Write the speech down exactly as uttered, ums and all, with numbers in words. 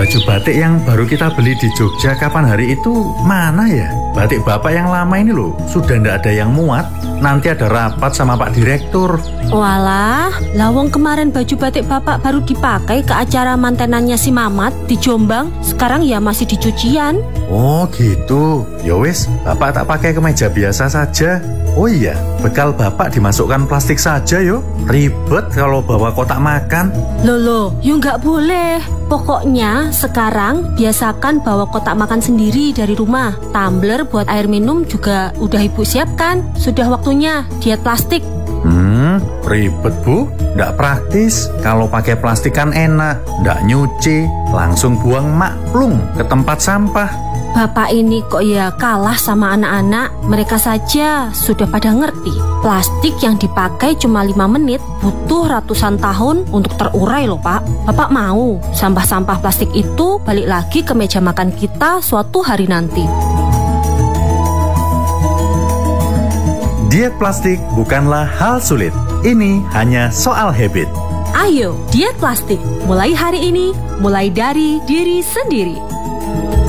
baju batik yang baru kita beli di Jogja kapan hari itu mana ya? Batik Bapak yang lama ini loh, sudah ndak ada yang muat. Nanti ada rapat sama Pak Direktur. Walah, lawang kemarin baju batik Bapak baru dipakai ke acara mantenannya si Mamat di Jombang. Sekarang ya masih di cucian. Oh gitu. Ya wis, Bapak tak pakai kemeja biasa saja. Oh iya, bekal Bapak dimasukkan plastik saja yo. Ribet kalau bawa kotak makan. Lolo, yo nggak boleh. Pokoknya sekarang biasakan bawa kotak makan sendiri dari rumah. Tumbler buat air minum juga udah Ibu siapkan. Sudah waktunya diet plastik. Hmm, ribet Bu. Nggak praktis. Kalau pakai plastik kan enak. Nggak nyuci, langsung buang maklum ke tempat sampah. Bapak ini kok ya kalah sama anak-anak. Mereka saja sudah pada ngerti. Plastik yang dipakai cuma lima menit butuh ratusan tahun untuk terurai loh Pak. Bapak mau sampah-sampah plastik itu balik lagi ke meja makan kita suatu hari nanti. Diet plastik bukanlah hal sulit. Ini hanya soal habit. Ayo, diet plastik. Mulai hari ini, mulai dari diri sendiri.